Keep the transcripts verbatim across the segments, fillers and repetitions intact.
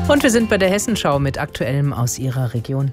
Und wir sind bei der Hessenschau mit Aktuellem aus Ihrer Region.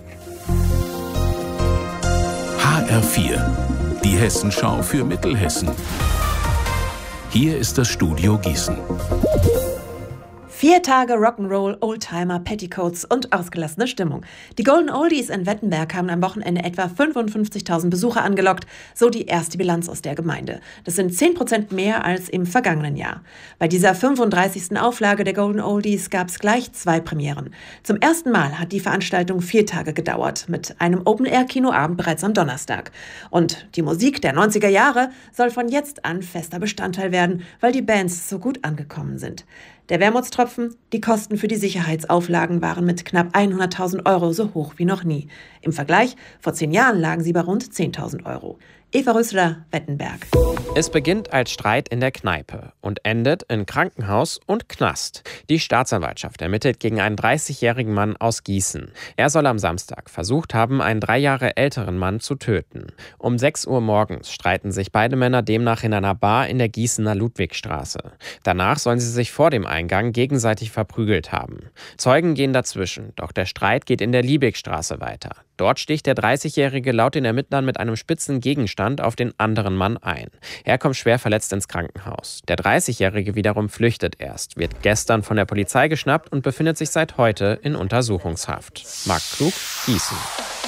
H R vier, die Hessenschau für Mittelhessen. Hier ist das Studio Gießen. Vier Tage Rock'n'Roll, Oldtimer, Petticoats und ausgelassene Stimmung. Die Golden Oldies in Wettenberg haben am Wochenende etwa fünfundfünfzigtausend Besucher angelockt, so die erste Bilanz aus der Gemeinde. Das sind zehn Prozent mehr als im vergangenen Jahr. Bei dieser fünfunddreißigsten Auflage der Golden Oldies gab es gleich zwei Premieren. Zum ersten Mal hat die Veranstaltung vier Tage gedauert, mit einem Open-Air-Kinoabend bereits am Donnerstag. Und die Musik der neunziger Jahre soll von jetzt an fester Bestandteil werden, weil die Bands so gut angekommen sind. Der Wermutstropfen: Die Kosten für die Sicherheitsauflagen waren mit knapp hunderttausend Euro so hoch wie noch nie. Im Vergleich, vor zehn Jahren lagen sie bei rund zehntausend Euro. Eva Rüssler, Wettenberg. Es beginnt als Streit in der Kneipe und endet in Krankenhaus und Knast. Die Staatsanwaltschaft ermittelt gegen einen dreißigjährigen Mann aus Gießen. Er soll am Samstag versucht haben, einen drei Jahre älteren Mann zu töten. Um sechs Uhr morgens streiten sich beide Männer demnach in einer Bar in der Gießener Ludwigstraße. Danach sollen sie sich vor dem Eingang gegenseitig verprügelt haben. Zeugen gehen dazwischen, doch der Streit geht in der Liebigstraße weiter. Dort sticht der dreißigjährige laut den Ermittlern mit einem spitzen Gegenstand auf den anderen Mann ein. Er kommt schwer verletzt ins Krankenhaus. Der dreißigjährige wiederum flüchtet erst, wird gestern von der Polizei geschnappt und befindet sich seit heute in Untersuchungshaft. Marc Klug, Gießen.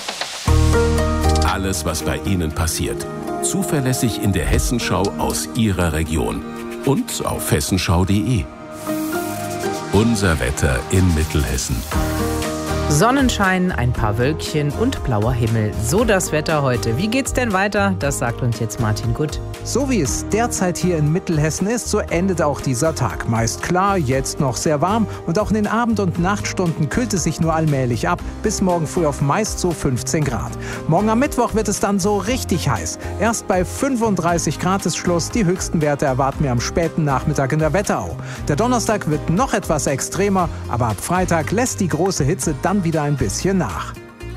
Alles, was bei Ihnen passiert, zuverlässig in der Hessenschau aus Ihrer Region und auf hessenschau punkt de. Unser Wetter in Mittelhessen. Sonnenschein, ein paar Wölkchen und blauer Himmel. So das Wetter heute. Wie geht's denn weiter? Das sagt uns jetzt Martin Gutt. So wie es derzeit hier in Mittelhessen ist, so endet auch dieser Tag. Meist klar, jetzt noch sehr warm und auch in den Abend- und Nachtstunden kühlt es sich nur allmählich ab, bis morgen früh auf meist so fünfzehn Grad. Morgen am Mittwoch wird es dann so richtig heiß. Erst bei fünfunddreißig Grad ist Schluss, die höchsten Werte erwarten wir am späten Nachmittag in der Wetterau. Der Donnerstag wird noch etwas extremer, aber ab Freitag lässt die große Hitze dann wieder ein bisschen nach.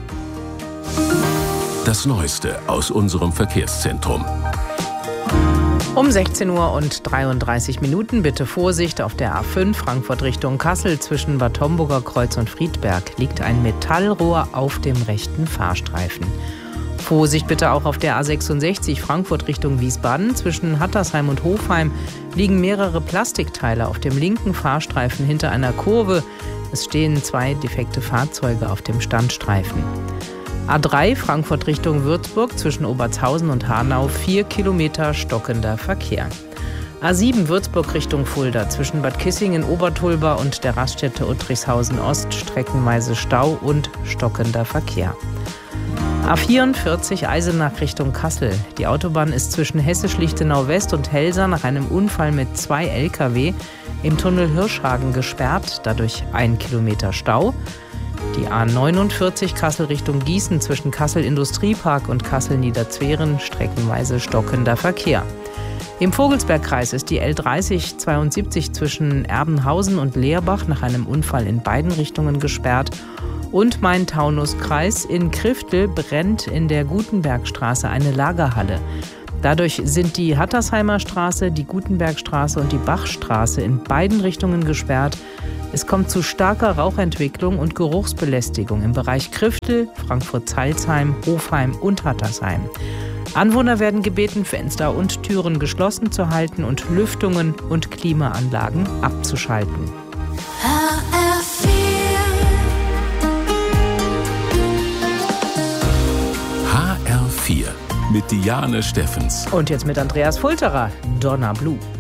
Das Neueste aus unserem Verkehrszentrum. Um sechzehn Uhr und dreiunddreißig Minuten bitte Vorsicht auf der A fünf Frankfurt Richtung Kassel. Zwischen Bad Homburger Kreuz und Friedberg liegt ein Metallrohr auf dem rechten Fahrstreifen. Vorsicht bitte auch auf der A sechsundsechzig Frankfurt Richtung Wiesbaden. Zwischen Hattersheim und Hofheim liegen mehrere Plastikteile auf dem linken Fahrstreifen hinter einer Kurve. Es stehen zwei defekte Fahrzeuge auf dem Standstreifen. A drei Frankfurt Richtung Würzburg zwischen Obertshausen und Hanau, vier Kilometer stockender Verkehr. A sieben Würzburg Richtung Fulda zwischen Bad Kissingen, Obertulba und der Raststätte Uttrichshausen Ost streckenweise Stau und stockender Verkehr. A vierundvierzig Eisenach Richtung Kassel. Die Autobahn ist zwischen Hessisch-Lichtenau West und Helsa nach einem Unfall mit zwei L K W im Tunnel Hirschhagen gesperrt, dadurch ein Kilometer Stau. Die A neunundvierzig Kassel Richtung Gießen zwischen Kassel Industriepark und Kassel Niederzweren streckenweise stockender Verkehr. Im Vogelsbergkreis ist die L dreißig zweiundsiebzig zwischen Erbenhausen und Leerbach nach einem Unfall in beiden Richtungen gesperrt. Und Main-Taunus-Kreis in Kriftel brennt in der Gutenbergstraße eine Lagerhalle. Dadurch sind die Hattersheimer Straße, die Gutenbergstraße und die Bachstraße in beiden Richtungen gesperrt. Es kommt zu starker Rauchentwicklung und Geruchsbelästigung im Bereich Kriftel, Frankfurt-Zeilsheim, Hofheim und Hattersheim. Anwohner werden gebeten, Fenster und Türen geschlossen zu halten und Lüftungen und Klimaanlagen abzuschalten. H R vier mit Diane Steffens. Und jetzt mit Andreas Fulterer, Donna Blue.